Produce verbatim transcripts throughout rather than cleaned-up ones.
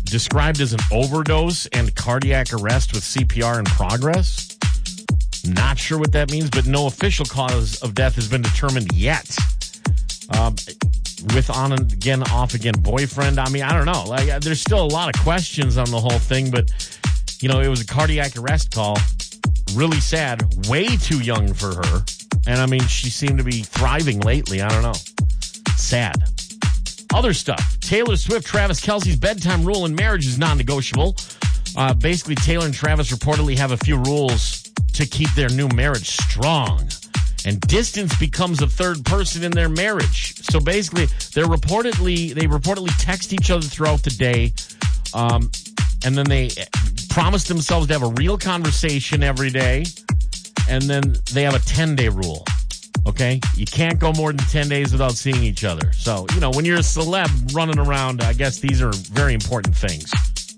described as an overdose and cardiac arrest with C P R in progress. Not sure what that means, but no official cause of death has been determined yet. Um, with on and again, off again boyfriend. I mean, I don't know. Like, there's still a lot of questions on the whole thing, but you know, it was a cardiac arrest call. Really sad. Way too young for her. And I mean, she seemed to be thriving lately. I don't know. Sad. Other stuff. Taylor Swift, Travis Kelce's bedtime rule in marriage is non-negotiable. Uh, basically, Taylor and Travis reportedly have a few rules to keep their new marriage strong. And distance becomes a third person in their marriage. So basically, they're reportedly they reportedly text each other throughout the day, um, and then they promise themselves to have a real conversation every day, and then they have a ten-day rule. Okay? You can't go more than ten days without seeing each other. So, you know, when you're a celeb running around, I guess these are very important things.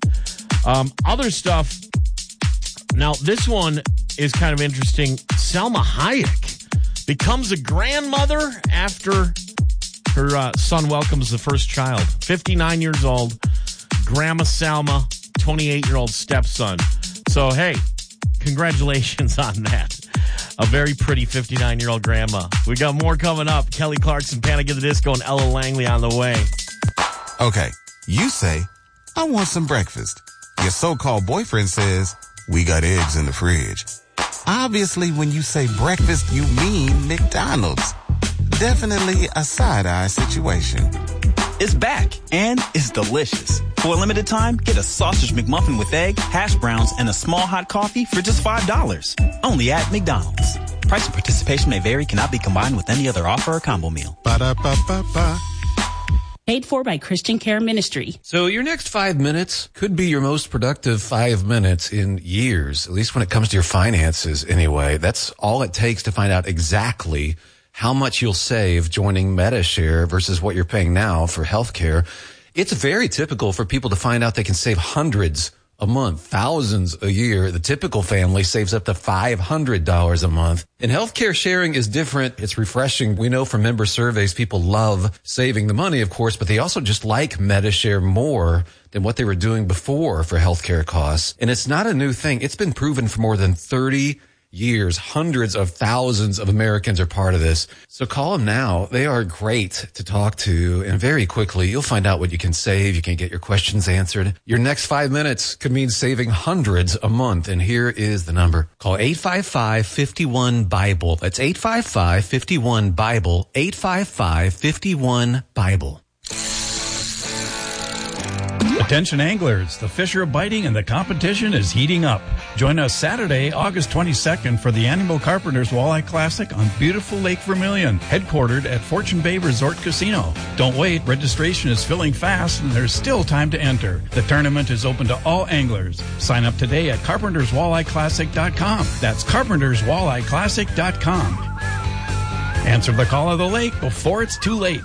Um, other stuff. Now, this one is kind of interesting. Salma Hayek becomes a grandmother after her uh, son welcomes the first child. fifty-nine years old, Grandma Salma, twenty-eight-year-old stepson. So, hey, congratulations on that. A very pretty fifty-nine-year-old grandma. We got more coming up. Kelly Clarkson, Panic at the Disco, and Ella Langley on the way. Okay, you say, I want some breakfast. Your so-called boyfriend says, we got eggs in the fridge. Obviously, when you say breakfast, you mean McDonald's. Definitely a side-eye situation. It's back, and it's delicious. For a limited time, get a sausage McMuffin with egg, hash browns, and a small hot coffee for just five dollars. Only at McDonald's. Price and participation may vary, cannot be combined with any other offer or combo meal. Ba-da-ba-ba-ba. Paid for by Christian Care Ministry. So your next five minutes could be your most productive five minutes in years, at least when it comes to your finances anyway. That's all it takes to find out exactly how much you'll save joining MediShare versus what you're paying now for healthcare. It's very typical for people to find out they can save hundreds a month, thousands a year. The typical family saves up to five hundred dollars a month. And healthcare sharing is different. It's refreshing. We know from member surveys, people love saving the money, of course, but they also just like MediShare more than what they were doing before for healthcare costs. And it's not a new thing. It's been proven for more than thirty years. Hundreds of thousands of Americans are part of this. So call them now. They are great to talk to. And very quickly, you'll find out what you can save. You can get your questions answered. Your next five minutes could mean saving hundreds a month. And here is the number. Call eight five five, five one, BIBLE. That's eight five five, five one, BIBLE. eight five five, five one, BIBLE. Attention anglers, the fish are biting and the competition is heating up. Join us Saturday, August twenty-second for the Annual Carpenters Walleye Classic on beautiful Lake Vermilion, headquartered at Fortune Bay Resort Casino. Don't wait, registration is filling fast and there's still time to enter. The tournament is open to all anglers. Sign up today at carpenters walleye classic dot com. That's carpenters walleye classic dot com. Answer the call of the lake before it's too late.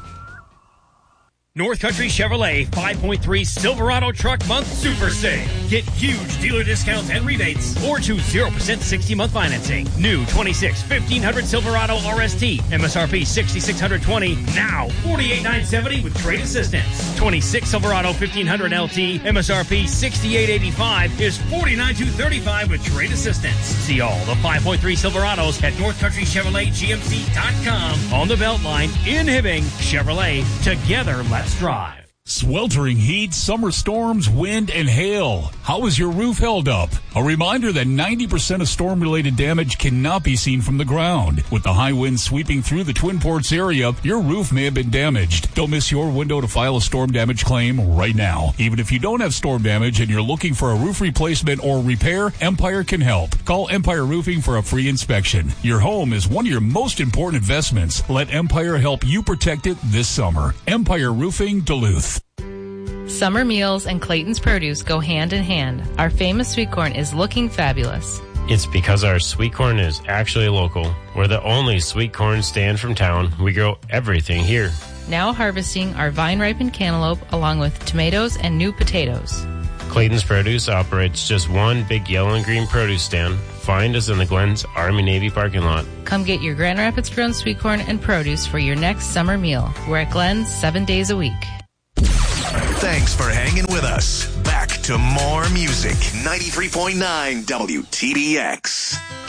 North Country Chevrolet five point three Silverado Truck Month Super Sale. Get huge dealer discounts and rebates or choose zero percent sixty-month financing. New twenty-six fifteen hundred Silverado R S T. M S R P six thousand six hundred twenty dollars. Now forty-eight thousand nine hundred seventy dollars with trade assistance. twenty-six Silverado fifteen hundred L T. M S R P sixty-eight thousand eighty-five dollars is forty-nine thousand two hundred thirty-five dollars with trade assistance. See all the five point three Silverados at North Country Chevrolet G M C dot com. On the Beltline in Hibbing. Chevrolet. Together, let's drive. Sweltering heat, summer storms, wind, and hail. How is your roof held up? A reminder that ninety percent of storm-related damage cannot be seen from the ground. With the high winds sweeping through the Twin Ports area, your roof may have been damaged. Don't miss your window to file a storm damage claim right now. Even if you don't have storm damage and you're looking for a roof replacement or repair, Empire can help. Call Empire Roofing for a free inspection. Your home is one of your most important investments. Let Empire help you protect it this summer. Empire Roofing, Duluth. Summer meals and Clayton's Produce go hand in hand. Our famous sweet corn is looking fabulous. It's because our sweet corn is actually local. We're the only sweet corn stand from town. We grow everything here. Now harvesting our vine-ripened cantaloupe along with tomatoes and new potatoes. Clayton's Produce operates just one big yellow and green produce stand. Find us in the Glens Army-Navy parking lot. Come get your Grand Rapids grown sweet corn and produce for your next summer meal. We're at Glens seven days a week. Thanks for hanging with us. Back to more music. ninety-three point nine W T B X.